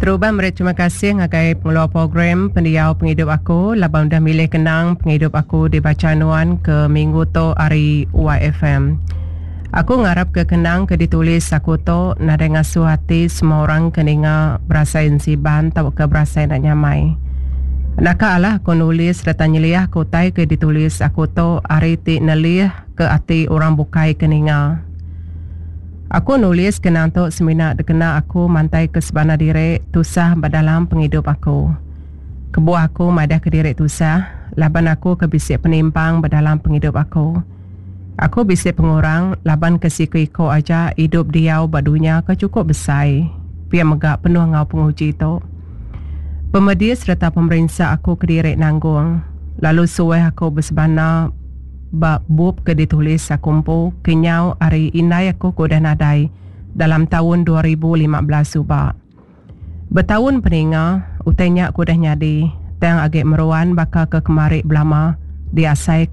Teruban beri terima kasih ngagai pengeluar program pendiau penghidup aku. Labang dah milih kenang penghidup aku di Bacanuan ke minggu to hari YFM. Aku ngarap ke kenang ke ditulis aku to nada ngasuh hati semua orang keninga berasa insiban tau ke berasa nak nyamai. Naka alah aku nulis datang nyeliah aku tai ke ditulis aku to hari ti nelih ke hati orang bukai keninga. Aku nulis kenang tu semina dekena aku mantai ke sebana diri tusah badalam penghidup aku. Kebuah aku madah ke diri tusah, laban aku ke bisik penimpang badalam penghidup aku. Aku bisik pengurang, laban ke siku-iko aja hidup diau badunya ke cukup besar. Pia megak penuh ngau penguji tu. Pemedia serta pemerintah aku ke diri nanggung. Lalu suwe aku bersebana bab ke ditulis akumpu kenyau hari inai aku kuda nadai dalam tahun 2015 subak. Bertahun peninga utainya kuda nyadi tang agak meruan bakal ke kemari belama diasai